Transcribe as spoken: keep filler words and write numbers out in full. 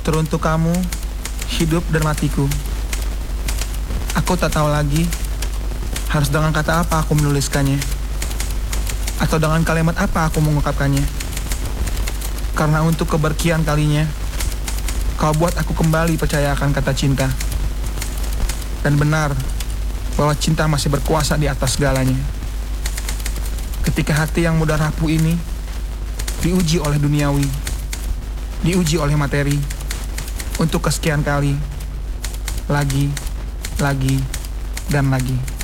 Teruntuk kamu, hidup dan matiku. Aku tak tahu lagi harus dengan kata apa aku menuliskannya, atau dengan kalimat apa aku mengungkapkannya. Karena untuk keberkian kalinya, kau buat aku kembali percaya akan kata cinta. Dan benar bahwa cinta masih berkuasa di atas segalanya. Ketika hati yang mudah rapuh ini diuji oleh duniawi, diuji oleh materi, untuk kesekian kali, lagi, lagi, dan lagi.